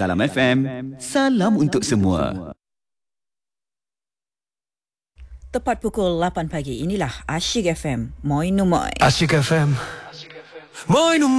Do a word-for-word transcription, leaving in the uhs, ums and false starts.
Salam F M, salam untuk semua. Tepat pukul lapan pagi, inilah Asyik F M. Moi no moi. Asyik F M. Moi no